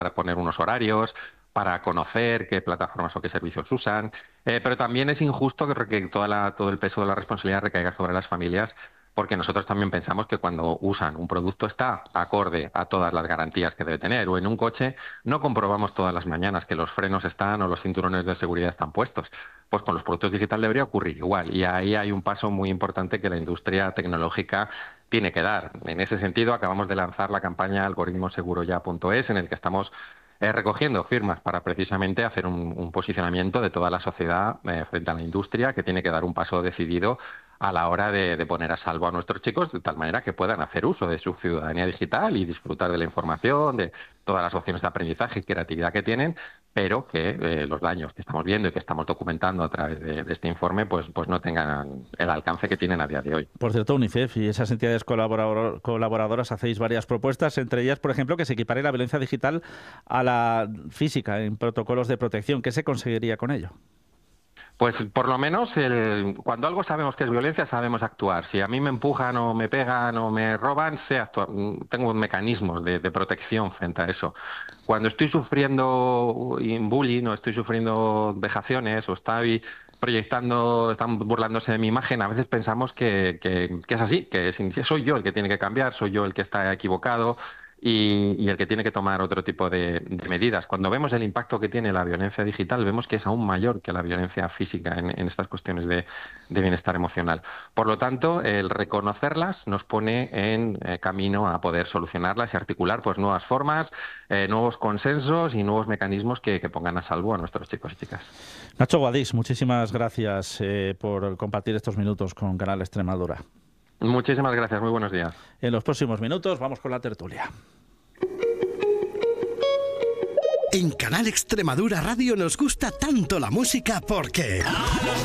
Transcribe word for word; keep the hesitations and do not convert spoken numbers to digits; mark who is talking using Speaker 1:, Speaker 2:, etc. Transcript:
Speaker 1: para poner unos horarios, para conocer qué plataformas o qué servicios usan, eh, pero también es injusto que, que toda la, todo el peso de la responsabilidad recaiga sobre las familias, porque nosotros también pensamos que cuando usan un producto está acorde a todas las garantías que debe tener, o en un coche no comprobamos todas las mañanas que los frenos están o los cinturones de seguridad están puestos. Pues con los productos digitales debería ocurrir igual, y ahí hay un paso muy importante que la industria tecnológica tiene que dar. En ese sentido, acabamos de lanzar la campaña algoritmo seguro ya punto es, en el que estamos eh, recogiendo firmas para precisamente hacer un, un posicionamiento de toda la sociedad eh, frente a la industria, que tiene que dar un paso decidido a la hora de, de poner a salvo a nuestros chicos, de tal manera que puedan hacer uso de su ciudadanía digital y disfrutar de la información, de todas las opciones de aprendizaje y creatividad que tienen, pero que eh, los daños que estamos viendo y que estamos documentando a través de, de este informe pues, pues no tengan el alcance que tienen a día de hoy.
Speaker 2: Por cierto, UNICEF y esas entidades colaborador, colaboradoras hacéis varias propuestas, entre ellas, por ejemplo, que se equipare la violencia digital a la física en protocolos de protección. ¿Qué se conseguiría con ello?
Speaker 1: Pues por lo menos el, cuando algo sabemos que es violencia sabemos actuar. Si a mí me empujan o me pegan o me roban, sé actuar. Tengo mecanismos de, de protección frente a eso. Cuando estoy sufriendo bullying o estoy sufriendo vejaciones o estoy proyectando, están burlándose de mi imagen, a veces pensamos que, que, que es así, que soy yo el que tiene que cambiar, soy yo el que está equivocado. Y, y el que tiene que tomar otro tipo de, de medidas. Cuando vemos el impacto que tiene la violencia digital, vemos que es aún mayor que la violencia física en, en estas cuestiones de, de bienestar emocional. Por lo tanto, el reconocerlas nos pone en eh, camino a poder solucionarlas y articular pues nuevas formas, eh, nuevos consensos y nuevos mecanismos que, que pongan a salvo a nuestros chicos y chicas.
Speaker 2: Nacho Guadix, muchísimas gracias eh, por compartir estos minutos con Canal Extremadura.
Speaker 1: Muchísimas gracias, muy buenos días.
Speaker 2: En los próximos minutos vamos con la tertulia.
Speaker 3: En Canal Extremadura Radio nos gusta tanto la música porque...